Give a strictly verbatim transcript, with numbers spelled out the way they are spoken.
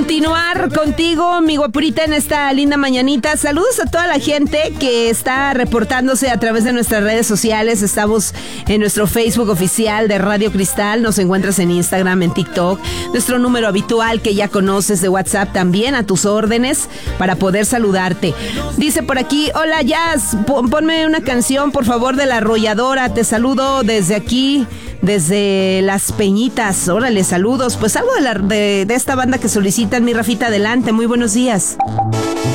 continuar contigo, mi guapurita, en esta linda mañanita. Saludos a toda la gente que está reportándose a través de nuestras redes sociales. Estamos en nuestro Facebook oficial de Radio Cristal. Nos encuentras en Instagram, en TikTok. Nuestro número habitual que ya conoces de WhatsApp también a tus órdenes para poder saludarte. Dice por aquí, hola Jazz, ponme una canción por favor de La Arrolladora. Te saludo desde aquí, desde Las Peñitas. Órale, saludos. Pues algo de, la, de, de esta banda que solicitan, mi Rafita, adelante. Muy buenos días.